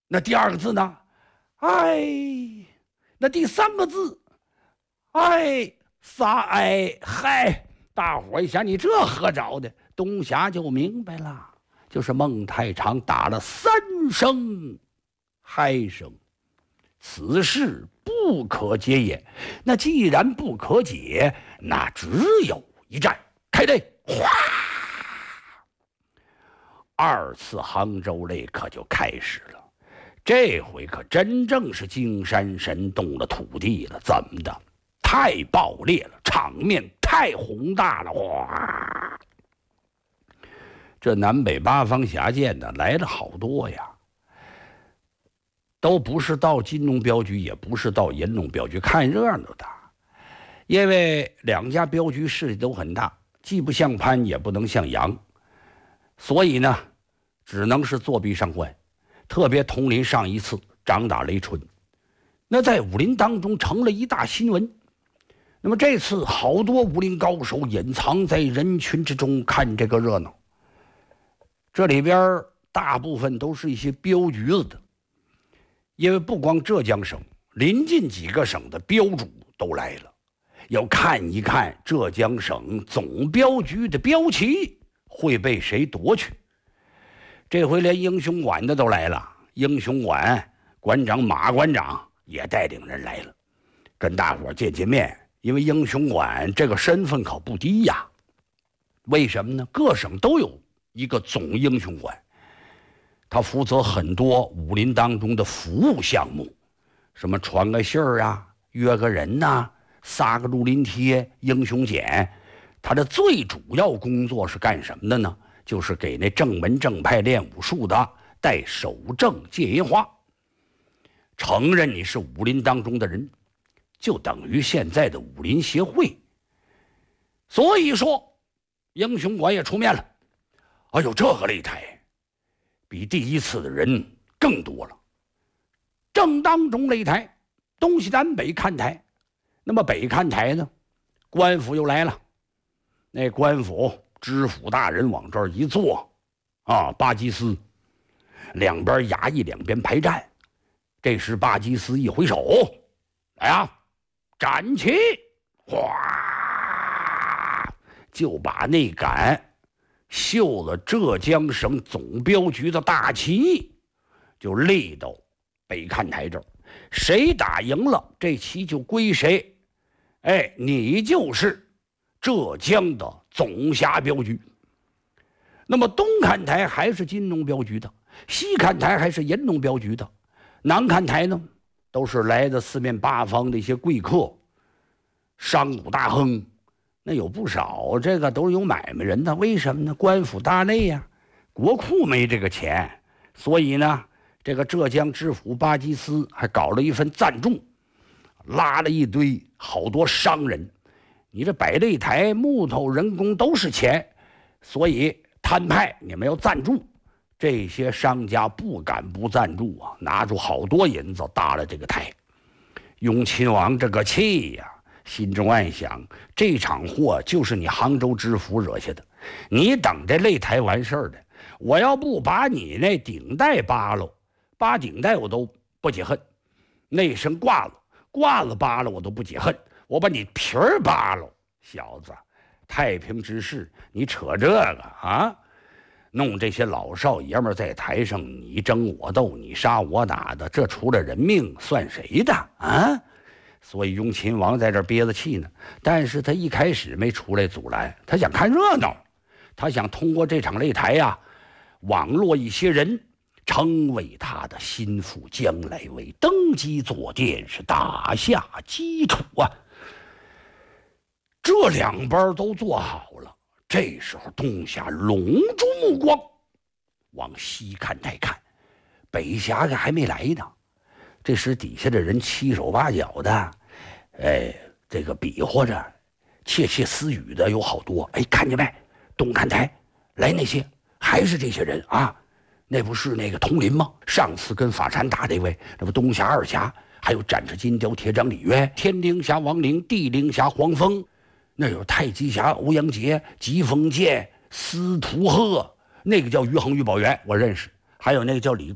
那第二个字呢？哎，那第三个字，哎，撒哎嗨，大伙一想，你这何找的？东霞就明白了，就是孟太常打了3声嗨声，此事不可解也。那既然不可解，那只有一战，开擂！哗，2次杭州擂可就开始了。这回可真正是金山神动了土地了，怎么的？太爆裂了，场面太宏大了！哇，这南北8方侠剑的来了好多呀，都不是到金龙镖局，也不是到银龙镖局看热闹的，因为2家镖局势力都很大，既不像潘，也不能像杨，所以呢，只能是作壁上观。特别铜陵上一次掌打雷春，那在武林当中成了一大新闻。那么这次好多武林高手隐藏在人群之中看这个热闹，这里边大部分都是一些镖局子的，因为不光浙江省，临近几个省的镖主都来了，要看一看浙江省总镖局的镖旗会被谁夺去。这回连英雄馆的都来了，英雄馆馆长马馆长也带领人来了，跟大伙见见面。因为英雄馆这个身份可不低呀，为什么呢？各省都有一个总英雄馆，他负责很多武林当中的服务项目，什么传个信儿啊，约个人呐，撒个绿林贴，英雄简。他的最主要工作是干什么的呢？就是给那正门正派练武术的带守正戒烟花，承认你是武林当中的人，就等于现在的武林协会。所以说英雄馆也出面了。哎呦，这个擂台比第一次的人更多了。正当中擂台，东西南北看台。那么北看台呢，官府又来了。那官府知府大人往这儿一坐啊，巴基斯两边衙役两边排站。这时巴基斯一挥手，来啊，展旗！哗，就把那杆绣了浙江省总镖局的大旗就立到北看台这儿。谁打赢了，这旗就归谁。哎，你就是浙江的总辖镖局。那么东看台还是金龙镖局的，西看台还是银龙镖局的，南看台呢，都是来自四面八方的一些贵客、商贾大亨，那有不少这个都是有买卖人的。为什么呢？官府大内呀，国库没这个钱，所以呢，这个浙江知府巴基斯还搞了一份赞助，拉了一堆好多商人。你这摆擂台，木头、人工都是钱，所以摊派你们要赞助。这些商家不敢不赞助啊，拿出好多银子搭了这个台。雍亲王这个气呀，心中暗想，这场祸就是你杭州知府惹下的，你等这擂台完事儿的，我要不把你那顶带扒了，扒顶带我都不解恨，那身褂子扒了我都不解恨，我把你皮儿扒了，小子，太平之事你扯这个啊？弄这些老少爷们在台上你争我斗，你杀我打的，这除了人命算谁的啊？所以雍亲王在这憋着气呢，但是他一开始没出来阻拦，他想看热闹，他想通过这场擂台呀，网络一些人成为他的心腹，将来为登基坐殿是打下基础啊。这两边都做好了，这时候东霞拢住目光往西看台看，北峡还没来呢。这时底下的人七手八脚的，这个比划着窃窃私语的有好多。哎，看见没？东看台来那些还是这些人啊？那不是那个佟林吗？上次跟法禅打那位，那不东峡二侠，还有展翅金雕铁掌李渊，天灵侠王陵，地灵侠黄蜂，那有太极侠欧阳杰，疾风剑司徒鹤，那个叫于恒于宝元我认识，还有那个叫李